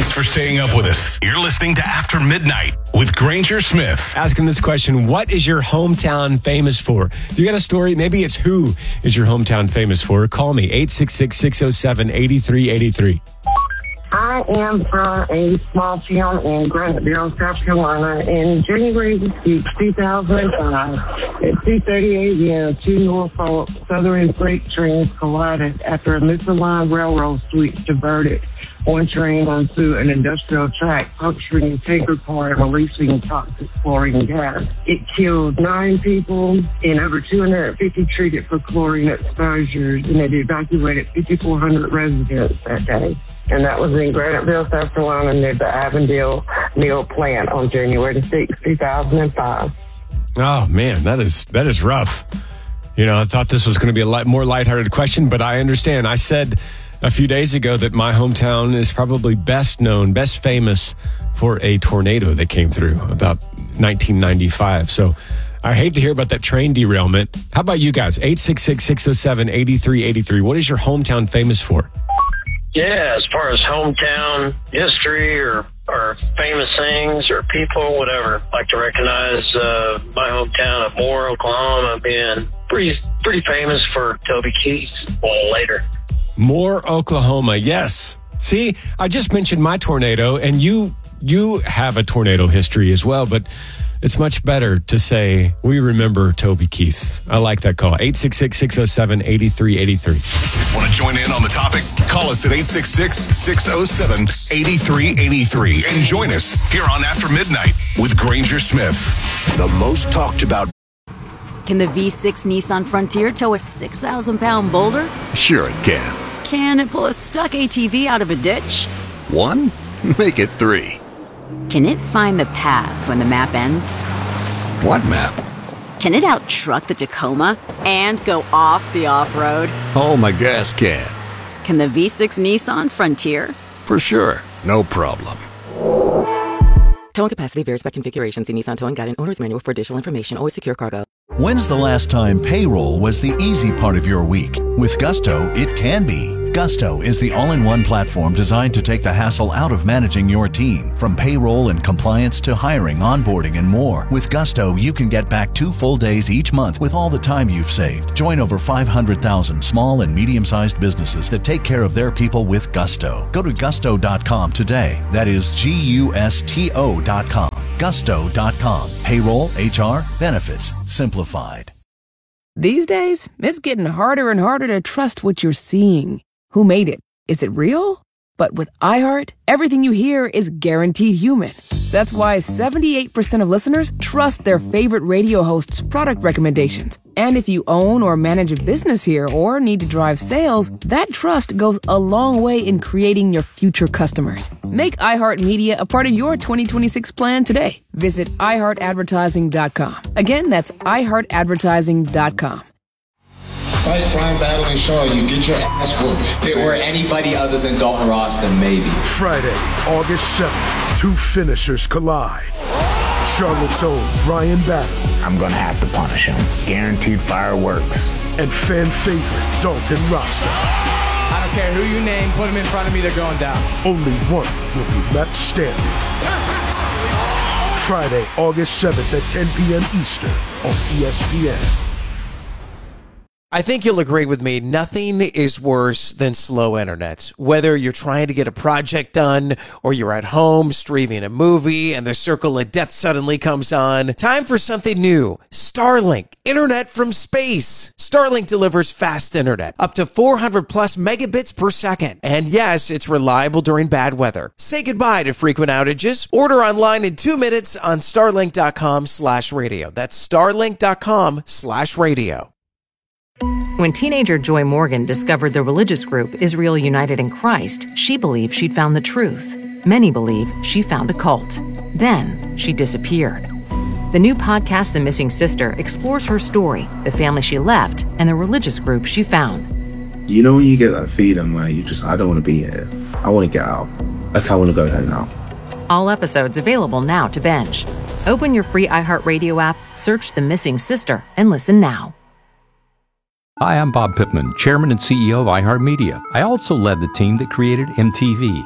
Thanks for staying up with us. You're listening to After Midnight with Granger Smith. Asking this question, what is your hometown famous for? You got a story? Maybe it's who is your hometown famous for? Call me, 866-607-8383. I am from a small town in Graniteville, South Carolina. In January 2005, at 2:30 a.m., two Norfolk Southern freight trains collided after a misaligned railroad switch diverted one train onto an industrial track, puncturing a tanker car and releasing toxic chlorine gas. It killed 9 people and over 250 treated for chlorine exposures, and it evacuated 5,400 residents that day. And that was in Graniteville, South Carolina, near the Avondale Mill plant on January 6, 2005. Oh, man, that is rough. You know, I thought this was going to be a more lighthearted question, but I understand. I said a few days ago that my hometown is probably best famous for a tornado that came through about 1995. So I hate to hear about that train derailment. How about you guys? 866-607-8383. What is your hometown famous for? Yeah, as far as hometown history or famous things or people, whatever, I like to recognize my hometown of Moore, Oklahoma, being pretty famous for Toby Keith a little later. Moore, Oklahoma, yes. See, I just mentioned my tornado, and you have a tornado history as well, but it's much better to say we remember Toby Keith. I like that call. 866-607-8383. Want to join in on the topic? Call us at 866-607-8383 and join us here on After Midnight with Granger Smith. The most talked about. Can the V6 Nissan Frontier tow a 6,000-pound boulder? Sure it can. Can it pull a stuck ATV out of a ditch? 1? Make it 3. Can it find the path when the map ends? What map? Can it out-truck the Tacoma and go off the off-road? Oh, my gas can. Can the V6 Nissan Frontier? For sure. No problem. Towing capacity varies by configuration. See Nissan Towing Guide and Owner's Manual for additional information. Always secure cargo. When's the last time payroll was the easy part of your week? With Gusto, it can be. Gusto is the all-in-one platform designed to take the hassle out of managing your team. From payroll and compliance to hiring, onboarding, and more. With Gusto, you can get back 2 full days each month with all the time you've saved. Join over 500,000 small and medium-sized businesses that take care of their people with Gusto. Go to gusto.com today. That is Gusto.com. Gusto.com. Payroll, HR, benefits, simplified. These days, it's getting harder and harder to trust what you're seeing. Who made it? Is it real? But with iHeart, everything you hear is guaranteed human. That's why 78% of listeners trust their favorite radio host's product recommendations. And if you own or manage a business here or need to drive sales, that trust goes a long way in creating your future customers. Make iHeartMedia a part of your 2026 plan today. Visit iHeartAdvertising.com. Again, that's iHeartAdvertising.com. Fight Brian battling Shaw, you get your ass whooped. If it were anybody other than Dalton Ross, then maybe. Friday, August 7th, 2 finishers collide. Charlotte's own Brian Battle. I'm gonna have to punish him. Guaranteed fireworks. And fan favorite Dalton Rasta. I don't care who you name, put him in front of me, they're going down. Only one will be left standing. Friday, August 7th at 10 p.m. Eastern on ESPN. I think you'll agree with me, nothing is worse than slow internet. Whether you're trying to get a project done or you're at home streaming a movie and the circle of death suddenly comes on, time for something new. Starlink, internet from space. Starlink delivers fast internet, up to 400 plus megabits per second. And yes, it's reliable during bad weather. Say goodbye to frequent outages. Order online in 2 minutes on starlink.com/radio. That's starlink.com/radio. When teenager Joy Morgan discovered the religious group Israel United in Christ, she believed she'd found the truth. Many believe she found a cult. Then she disappeared. The new podcast, The Missing Sister, explores her story, the family she left, and the religious group she found. You know when you get that feeling where I don't want to be here. I want to get out. Like I want to go home now. All episodes available now to binge. Open your free iHeartRadio app, search The Missing Sister, and listen now. Hi, I'm Bob Pittman, Chairman and CEO of iHeartMedia. I also led the team that created MTV.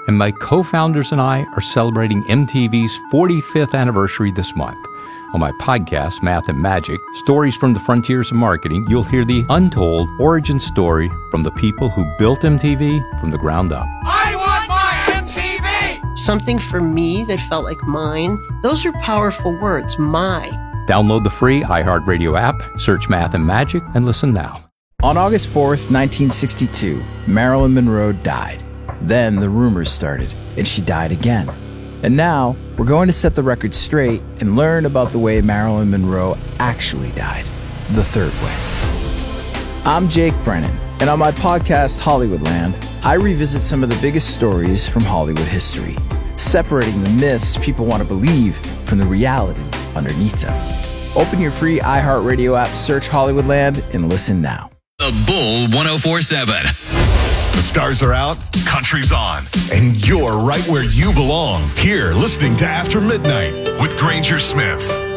and my co-founders and I are celebrating MTV's 45th anniversary this month. On my podcast, Math and Magic, Stories from the Frontiers of Marketing, you'll hear the untold origin story from the people who built MTV from the ground up. I want my MTV! Something for me that felt like mine. Those are powerful words, my. Download the free iHeartRadio app, search Math and Magic, and listen now. On August 4th, 1962, Marilyn Monroe died. Then the rumors started, and she died again. And now, we're going to set the record straight and learn about the way Marilyn Monroe actually died, the third way. I'm Jake Brennan, and on my podcast, Hollywoodland, I revisit some of the biggest stories from Hollywood history, separating the myths people want to believe from the reality underneath them. Open your free iHeartRadio app, search Hollywoodland, and listen now. The Bull 104.7. The stars are out, country's on, and you're right where you belong. Here, listening to After Midnight with Granger Smith.